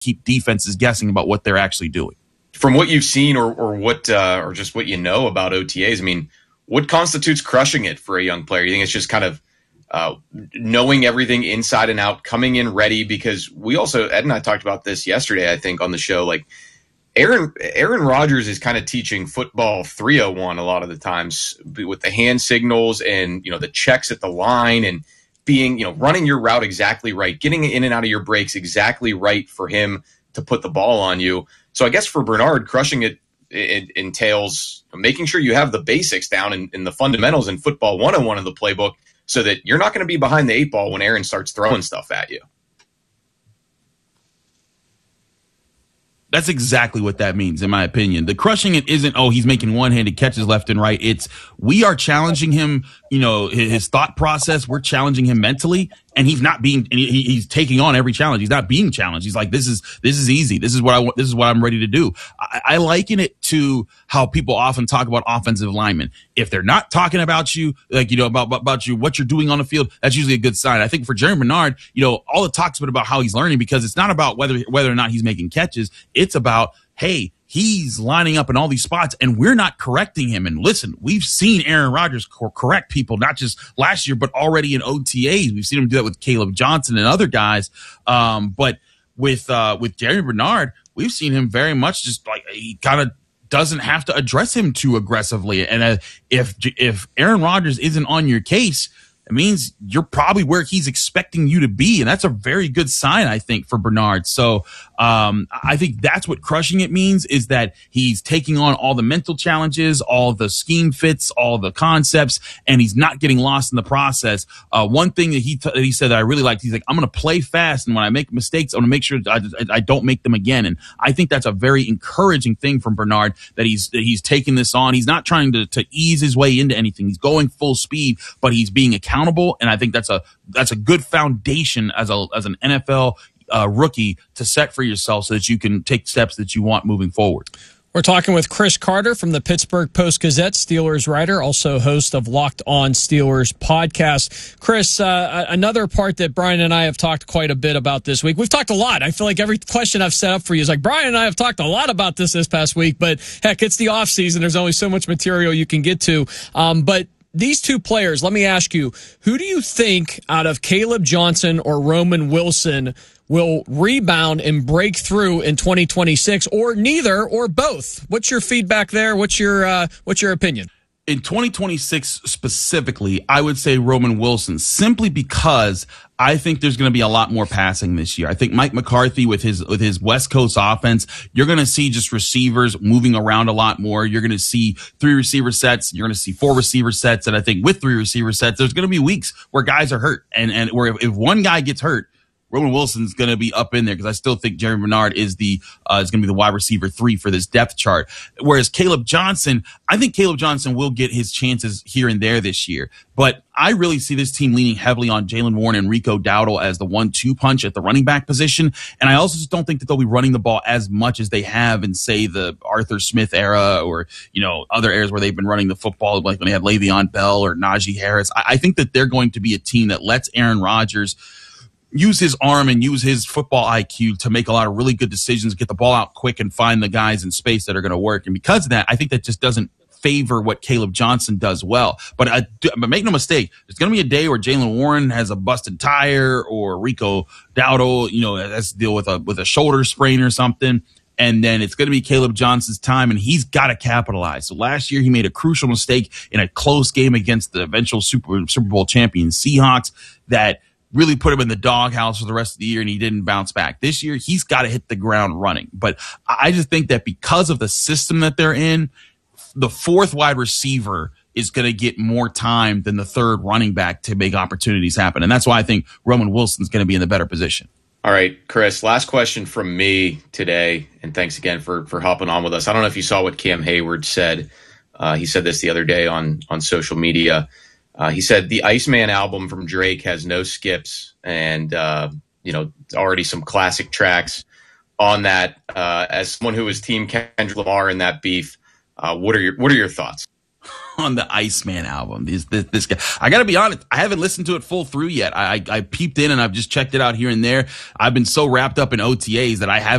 keep defenses guessing about what they're actually doing. From what you've seen or just what you know about OTAs, I mean, what constitutes crushing it for a young player? You think it's just kind of knowing everything inside and out, coming in ready? Because we also, Ed and I talked about this yesterday, I think, on the show. Like, Aaron Rodgers is kind of teaching football 301 a lot of the times with the hand signals and, the checks at the line and being, running your route exactly right, getting in and out of your breaks exactly right for him to put the ball on you. So I guess for Bernard, crushing it entails making sure you have the basics down and the fundamentals in football 101 in the playbook so that you're not going to be behind the 8 ball when Aaron starts throwing stuff at you. That's exactly what that means, in my opinion. The crushing it isn't, he's making one-handed catches left and right. It's we are challenging him, his thought process. We're challenging him mentally, and he's not being. He's taking on every challenge. He's not being challenged. He's like, this is easy. This is what I want. This is what I'm ready to do. I liken it to how people often talk about offensive linemen. If they're not talking about you, about you, what you're doing on the field, that's usually a good sign. I think for Jerry Bernard, all the talk's been about how he's learning, because it's not about whether or not he's making catches. It's about, hey, he's lining up in all these spots and we're not correcting him. And listen, we've seen Aaron Rodgers correct people, not just last year, but already in OTAs. We've seen him do that with Caleb Johnson and other guys. But with Jerry Bernard, we've seen him very much just like he kind of doesn't have to address him too aggressively. And if Aaron Rodgers isn't on your case, it means you're probably where he's expecting you to be. And that's a very good sign, I think, for Bernard. So I think that's what crushing it means, is that he's taking on all the mental challenges, all the scheme fits, all the concepts, and he's not getting lost in the process. One thing that he said that I really liked, he's like, I'm going to play fast, and when I make mistakes, I'm going to make sure I don't make them again. And I think that's a very encouraging thing from Bernard, that he's taking this on. He's not trying to ease his way into anything. He's going full speed, but he's being accountable, and I think that's a good foundation as an NFL rookie to set for yourself so that you can take steps that you want moving forward. We're talking with Chris Carter from the Pittsburgh Post-Gazette, Steelers writer, also host of Locked On Steelers podcast. Chris, another part that Brian and I have talked quite a bit about this week. We've talked a lot. I feel like every question I've set up for you is like, Brian and I have talked a lot about this past week, but heck, it's the off season. There's only so much material you can get to. But these two players, let me ask you, who do you think out of Caleb Johnson or Roman Wilson will rebound and break through in 2026, or neither, or both? What's your feedback there? What's your opinion? In 2026 specifically, I would say Roman Wilson, simply because I think there's going to be a lot more passing this year. I think Mike McCarthy with his West Coast offense, you're going to see just receivers moving around a lot more. You're going to see 3 receiver sets. You're going to see 4 receiver sets. And I think with 3 receiver sets, there's going to be weeks where guys are hurt. And where if one guy gets hurt, Roman Wilson's going to be up in there, because I still think Jerry Bernard is going to be the wide receiver 3 for this depth chart. Whereas Caleb Johnson, I think Caleb Johnson will get his chances here and there this year. But I really see this team leaning heavily on Jaylen Warren and Rico Dowdle as the 1-2 punch at the running back position. And I also just don't think that they'll be running the ball as much as they have in, say, the Arthur Smith era, or, other eras where they've been running the football, like when they had Le'Veon Bell or Najee Harris. I think that they're going to be a team that lets Aaron Rodgers use his arm and use his football IQ to make a lot of really good decisions, get the ball out quick, and find the guys in space that are going to work. And because of that, I think that just doesn't favor what Caleb Johnson does well. But make no mistake, there's going to be a day where Jaylen Warren has a busted tire, or Rico Dowdle, has to deal with a shoulder sprain or something. And then it's going to be Caleb Johnson's time, and he's got to capitalize. So last year he made a crucial mistake in a close game against the eventual Super Bowl champion Seahawks that really put him in the doghouse for the rest of the year, and he didn't bounce back. This year, he's got to hit the ground running. But I just think that because of the system that they're in, the 4th wide receiver is going to get more time than the 3rd running back to make opportunities happen. And that's why I think Roman Wilson's going to be in the better position. All right, Chris, last question from me today, and thanks again for hopping on with us. I don't know if you saw what Cam Hayward said. He said this the other day on social media. He said the Iceman album from Drake has no skips, and already some classic tracks on that. As someone who was Team Kendrick Lamar in that beef, what are your thoughts? on the Iceman album. This guy, I gotta be honest, I haven't listened to it full through yet. I peeped in and I've just checked it out here and there. I've been so wrapped up in OTAs that I haven't